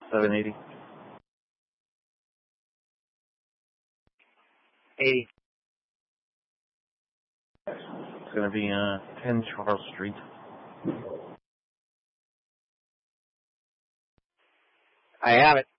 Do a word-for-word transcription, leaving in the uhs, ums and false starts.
seven eighty. eighty. It's going to be uh, ten Charles Street. I have it.